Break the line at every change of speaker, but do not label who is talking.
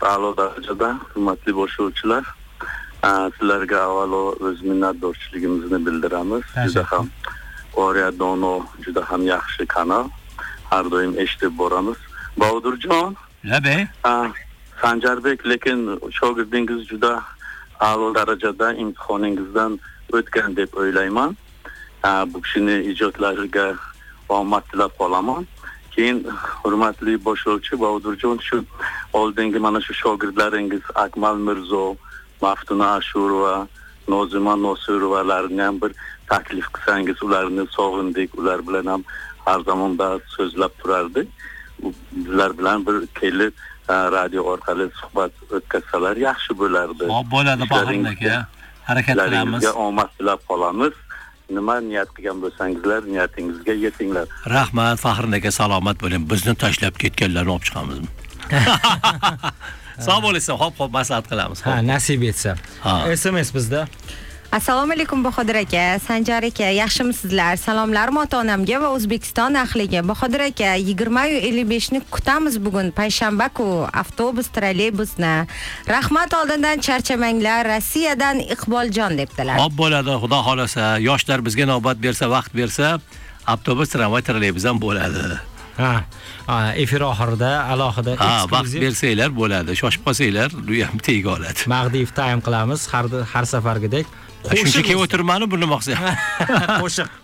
a'lo darajada, hurmatli boshlovchilar. Sizlarga avvalo o'z minnatdorchiligimizni bildiramiz. Juda ham Oriadono, juda ham yaxshi kanal. Har doim eshitib boramiz. Baudurjon.
Labe.
Sanjarbek, lekin shogirdingiz juda a'lo darajada imtihoningizdan o'tgan deb o'ylayman. Bu kishini ijodlariga omad tilab qolaman. Keyin hurmatli boshlovchi Baudurjon, shu oldingi mana shu shogirdlaringiz Akmal Mirzo, Maftuna Ashurova, Nozima Nosirovanlarni ham bir taklif qilsangiz, ularni sog'indik, ular bilan ham har zaman so'zlab turardik. Bizlar bilan bir kelib radio orqali suhbat o'tkazsalar yaxshi bo'lardi.
Xo'p, bo'ladi, Bahrom aka. Harakat qilamiz.
Omad tilab qolamiz. Nima niyat qilgan bo'lsangizlar, niyatingizga yetinglar.
Rahmat, Fahrin aka, salomat bo'ling. Bizni tashlab ketganlarni olib chiqamizmi? Sog' bo'linglar, hop, maslahat qilamiz.
Ha, nasib etsa. SMS bizda.
Assalomu alaykum Bahodir aka, Sanjar aka, yaxshimisizlar? Salomlarim ota-onamga va O'zbekiston ahliga. Bahodir aka, 20:55 ni kutamiz bugun, payshanba-ku, avtobus, trolleybusni. Rahmat, oldindan charchamanglar. Rossiyadan Iqboljon debdilar.
Hop, bo'ladi, Xudo xolasa. Yoshlar bizga navbat bersa, vaqt bersa, avtobus, tramvay, trolleybus ham bo'ladi.
Efir oxirida alohida
vaqt bersanglar bo'ladi. Shoshib qolsanglar, bu ham tega oladi.
Mag'diyev time qilamiz har safargidek.
Shuncha kelib o'tirmani buni maqsad.
Qo'shiq